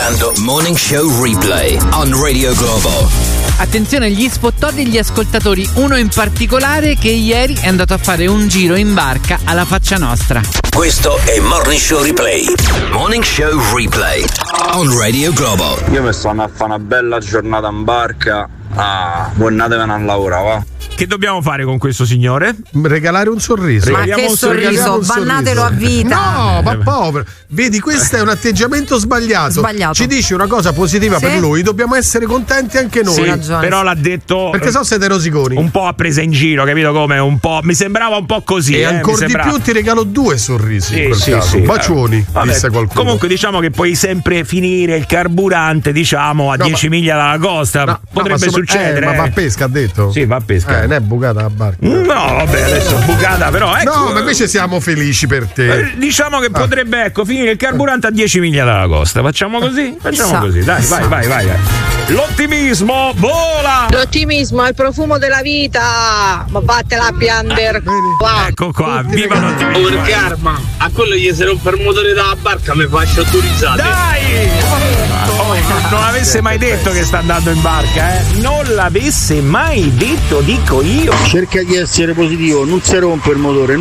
ascoltando Morning Show Replay on Radio Globo. Attenzione agli spot degli ascoltatori, uno in particolare che ieri è andato a fare un giro in barca alla Faccia Nostra. Questo è Morning Show Replay. Morning Show Replay on Radio Globo. Io mi sto andando a fare una bella giornata in barca. Buonatevene a lavorare, va. Che dobbiamo fare con questo signore? Regalare un sorriso. Ma che sorriso, bannatelo a vita. No, ma povero. Vedi, questo è un atteggiamento sbagliato. Ci dici una cosa positiva per lui, dobbiamo essere contenti anche noi. Sì, però l'ha detto. Perché so siete rosiconi. Un po' a presa in giro, capito come? Un po'. Mi sembrava un po' così. E ancora di più ti regalo 2 sorrisi. In quel caso. Bacioni, disse qualcuno. Comunque diciamo che puoi sempre finire il carburante, diciamo, a 10 miglia dalla costa. Potrebbe succedere. Ma va a pesca, ha detto? Sì, va a pesca. Non è bucata la barca. No, vabbè, adesso bucata, però ecco. No, ma invece siamo felici per te. Diciamo che potrebbe, finire il carburante a 10 miglia dalla costa. Facciamo così? Facciamo così, dai, vai. L'ottimismo vola! L'ottimismo è il profumo della vita! Ma vattela a piander. Ecco qua, viva l'ottimismo! Per karma, a quello gli si rompe il motore della barca, mi faccio autorizzare. Dai! Non avesse mai detto che sta andando in barca, non l'avesse mai detto, dico io. Cerca di essere positivo, non si rompe il motore,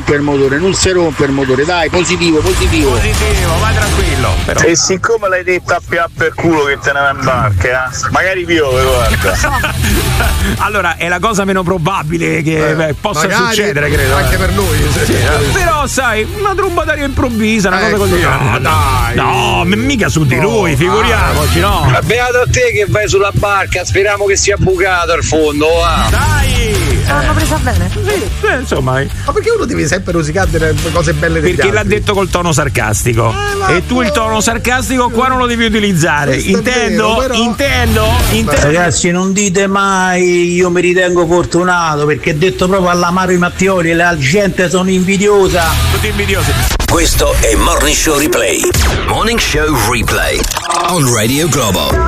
dai, positivo, vai tranquillo. Però. E siccome l'hai detta per culo che te ne va in barca, magari piove, guarda. Allora, è la cosa meno probabile che possa succedere, credo. Anche per noi. Però, sai, una trombataria improvvisa, una cosa così. Dai. No, mica su di lui, figuriamoci, no. Beato a te che vai sulla barca, speriamo che sia bucato al fondo, va. Dai! L'hanno presa bene? Sì, insomma. Ma perché uno deve sempre rosicare delle cose belle degli Perché altri? l'ha detto col tono sarcastico. E tu il tono sarcastico qua non lo devi utilizzare. Intendo. Ragazzi, non dite mai io mi ritengo fortunato, perché detto proprio alla Mario Mattioli la gente sono invidiosa. Tutti invidiosi. Questo è Morning Show Replay. Morning Show Replay on Radio Globo.